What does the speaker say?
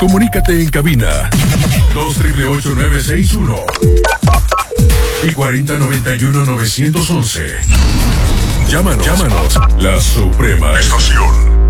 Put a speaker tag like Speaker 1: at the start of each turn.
Speaker 1: Comunícate en cabina 2-888-961 y 4091-911. Llámanos. La Suprema Estación.